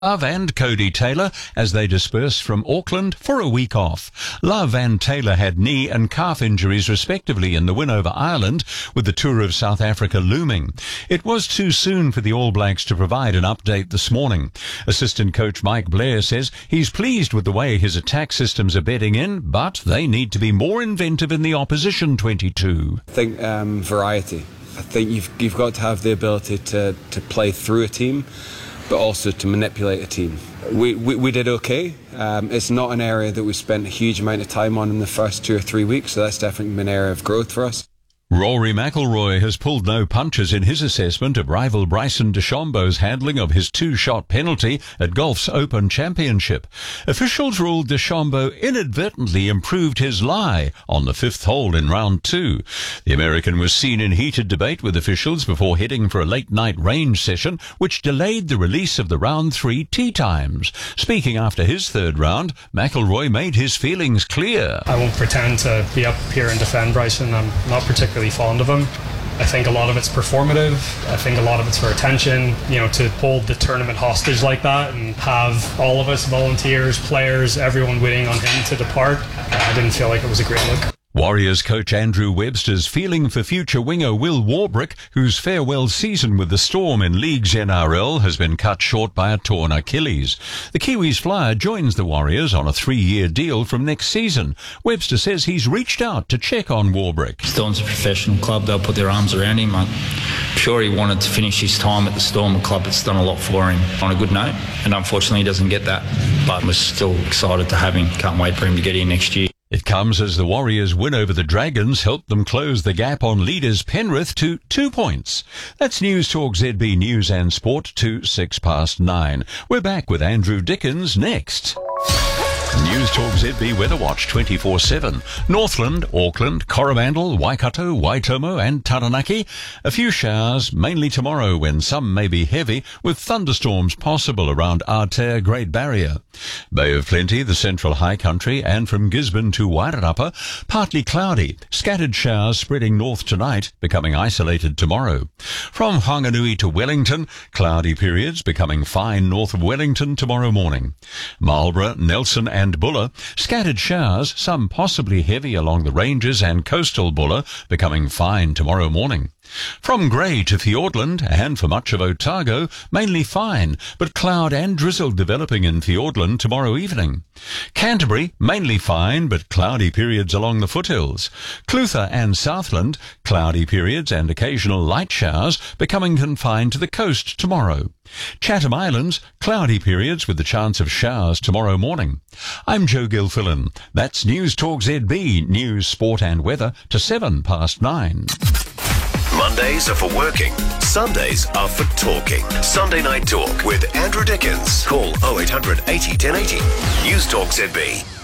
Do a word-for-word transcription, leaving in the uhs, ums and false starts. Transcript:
Love and Cody Taylor as they disperse from Auckland for a week off. Love and Taylor had knee and calf injuries respectively in the win over Ireland, with the Tour of South Africa looming. It was too soon for the All Blacks to provide an update this morning. Assistant coach Mike Blair says he's pleased with the way his attack systems are bedding in, but they need to be more inventive in the opposition twenty-two. I think um, variety. I think you've you've got to have the ability to, to play through a team, but also to manipulate a team. We we, we did okay. Um, it's not an area that we spent a huge amount of time on in the first two or three weeks, so that's definitely been an area of growth for us. Rory McIlroy has pulled no punches in his assessment of rival Bryson DeChambeau's handling of his two-shot penalty at golf's Open Championship. Officials ruled DeChambeau inadvertently improved his lie on the fifth hole in round two. The American was seen in heated debate with officials before heading for a late-night range session, which delayed the release of the round three tee times. Speaking after his third round, McIlroy made his feelings clear. I won't pretend to be up here and defend Bryson. I'm not particularly fond of him. I think a lot of it's performative. I think a lot of it's for attention. You know, to hold the tournament hostage like that and have all of us, volunteers, players, everyone waiting on him to depart, I didn't feel like it was a great look. Warriors coach Andrew Webster's feeling for future winger Will Warbrick, whose farewell season with the Storm in League's N R L has been cut short by a torn Achilles. The Kiwis flyer joins the Warriors on a three-year deal from next season. Webster says he's reached out to check on Warbrick. Storm's a professional club. They'll put their arms around him. I'm sure he wanted to finish his time at the Storm, a club that's done a lot for him, on a good note. And unfortunately he doesn't get that. But we're still excited to have him. Can't wait for him to get here next year. It comes as the Warriors' win over the Dragons helped them close the gap on leaders Penrith to two points. That's News Talk Z B News and Sport to six past nine. We're back with Andrew Dickens next. News Talk Z B Weather Watch twenty-four seven. Northland, Auckland, Coromandel, Waikato, Waitomo and Taranaki. A few showers, mainly tomorrow when some may be heavy, with thunderstorms possible around Aotea Great Barrier. Bay of Plenty, the Central High Country, and from Gisborne to Wairarapa, partly cloudy. Scattered showers spreading north tonight, becoming isolated tomorrow. From Whanganui to Wellington, cloudy periods becoming fine north of Wellington tomorrow morning. Marlborough, Nelson and and Buller, scattered showers, some possibly heavy along the ranges and coastal Buller, becoming fine tomorrow morning. From Grey to Fiordland and for much of Otago, mainly fine, but cloud and drizzle developing in Fiordland tomorrow evening. Canterbury, mainly fine, but cloudy periods along the foothills. Clutha and Southland, cloudy periods and occasional light showers, becoming confined to the coast tomorrow. Chatham Islands, cloudy periods with the chance of showers tomorrow morning. I'm Joe Gilfillan. That's News Talk Z B, news, sport and weather to seven past nine. Mondays are for working. Sundays are for talking. Sunday Night Talk with Andrew Dickens. Call oh eight hundred eighty ten eighty. News Talk Z B.